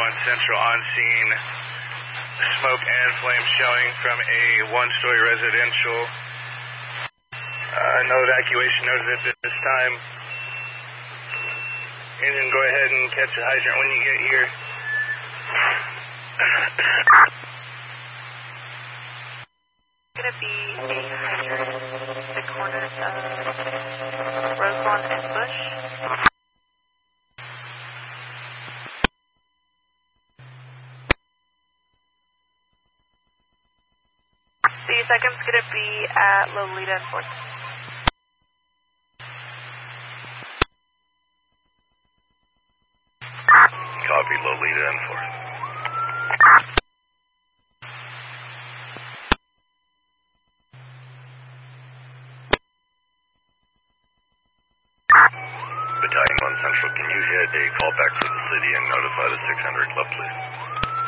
1 Central on scene. Smoke and flames showing from a 1-story residential. No evacuation noted at this time. Engine, go ahead and catch the hydrant when you get here. It's going to be a hydrant at the corners of Roselawn and Bush. 30 seconds, going to be at Lolita and 4th. Copy, Lolita and 4th. Battalion 1 Central, can you hit a callback for the city and notify the 600 club, please?